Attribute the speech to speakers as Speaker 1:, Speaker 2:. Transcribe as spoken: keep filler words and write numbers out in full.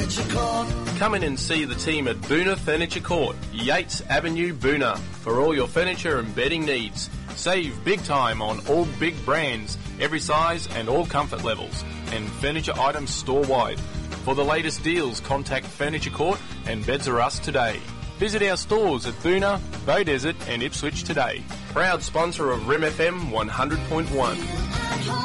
Speaker 1: Furniture Court.
Speaker 2: Come in and see the team at Boona Furniture Court, Yates Avenue, Boona, for all your furniture and bedding needs. Save big time on all big brands, every size and all comfort levels, and furniture items store-wide. For the latest deals, contact Furniture Court and Beds R Us today. Visit our stores at Boona, Beaudesert and Ipswich today. Proud sponsor of R I M F M one hundred point one.